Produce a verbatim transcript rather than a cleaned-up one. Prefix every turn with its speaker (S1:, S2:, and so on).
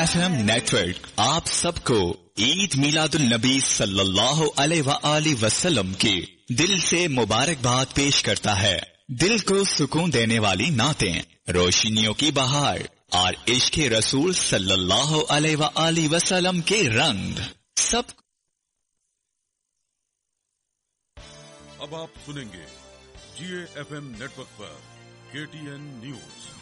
S1: FM network आप सबको ईद मिलादुल नबी सल्लल्लाहु अलैहि वसल्लम की दिल से मुबारकबाद पेश करता है। दिल को सुकून देने वाली नातें, रोशनियों की बहार और इश्क़ रसूल सल्लल्लाहु अलैहि वसल्लम के रंग सब।
S2: अब आप सुनेंगे जीए एफएम नेटवर्क पर केटीएन न्यूज।